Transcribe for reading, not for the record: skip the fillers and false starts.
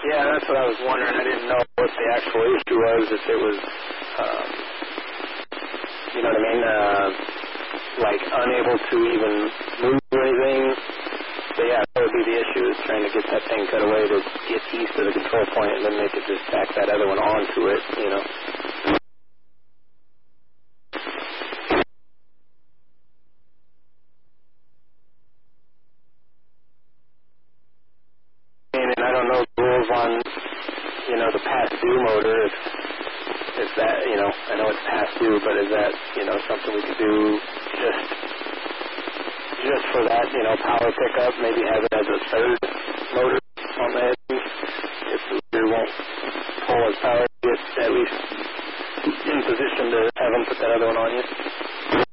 Yeah, that's what I was wondering. I didn't know what the actual issue was, if it was, you know what I mean, like unable to even move or anything. So yeah, that would be the issue, is trying to get that thing cut away to get east of the control point and then they could just tack that other one onto it, you know. And I don't know the rules on, you know, the past due motor, if that, you know, I know it's past due, but is that, you know, something we could do just for that, you know, power pickup, maybe have it as a third motor on the head, if the rear won't pull as power, get at least in position to have them put that other one on you.